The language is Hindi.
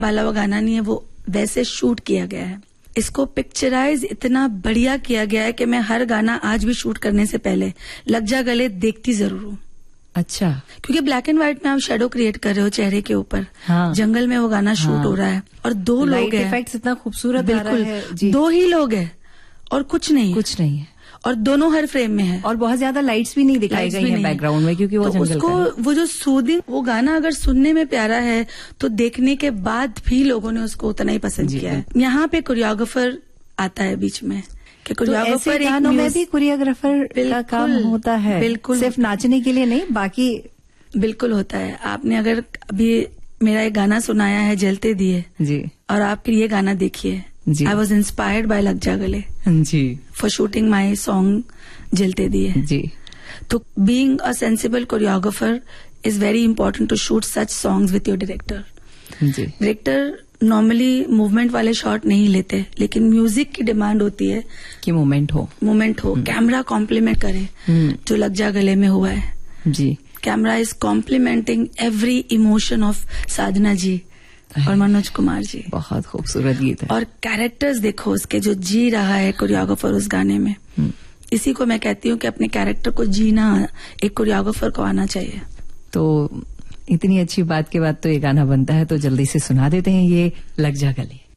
वाला वो गाना नहीं है, वो वैसे शूट किया गया है। इसको पिक्चराइज इतना बढ़िया किया गया है कि मैं हर गाना आज भी शूट करने से पहले लग जा गले देखती जरूर हूँ। अच्छा, क्योंकि ब्लैक एंड व्हाइट में आप शेडो क्रिएट कर रहे हो चेहरे के ऊपर। हाँ, जंगल में वो गाना शूट हो रहा है और 2 लोग हैं, इफेक्ट्स इतना खूबसूरत बिल्कुल आ रहा है जी। 2 ही लोग हैं और कुछ नहीं है और दोनों हर फ्रेम में है और बहुत ज्यादा लाइट्स भी नहीं दिखाई गई हैं बैकग्राउंड में, क्योंकि वो तो जंगल उसको का वो जो सूदिंग, वो गाना अगर सुनने में प्यारा है तो देखने के बाद भी लोगों ने उसको उतना ही पसंद किया है। यहाँ पे कोरियोग्राफर आता है बीच में कि कोरियोग्राफर, तो गानों में भी कोरियोग्राफर का काम होता है, बिल्कुल, सिर्फ नाचने के लिए नहीं, बाकी बिल्कुल होता है। आपने अगर अभी मेरा एक गाना सुनाया है जलते दिए जी, और आप फिर ये गाना देखिए, आई वॉज इंस्पायर्ड बाय लग जा गले जी फॉर शूटिंग माई सॉन्ग जलते दिए जी। तो being a sensible choreographer is very important to shoot such songs with your director ji. Director normally movement वाले शॉट नहीं लेते, लेकिन म्यूजिक की डिमांड होती है कि मूवमेंट हो, कैमरा कॉम्प्लीमेंट करे, जो लग जा गले में हुआ है जी। Camera is complementing every emotion of साधना जी और मनोज कुमार जी। बहुत खूबसूरत गीत है और कैरेक्टर्स देखो उसके, जो जी रहा है कोरियोग्राफर उस गाने में। इसी को मैं कहती हूँ कि अपने कैरेक्टर को जीना एक कोरियोग्राफर को आना चाहिए। तो इतनी अच्छी बात के बाद तो ये गाना बनता है, तो जल्दी से सुना देते हैं ये लग जा गले।